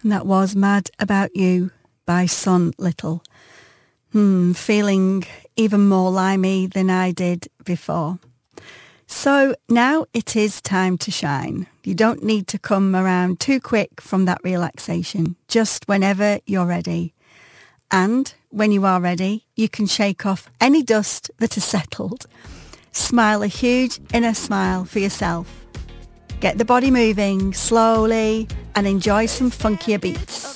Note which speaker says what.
Speaker 1: And that was Mad About You by Son Little. Feeling even more limey than I did before. So now it is time to shine. You don't need to come around too quick from that relaxation, just whenever you're ready. And when you are ready, you can shake off any dust that has settled. Smile a huge inner smile for yourself. Get the body moving slowly and enjoy some funkier beats.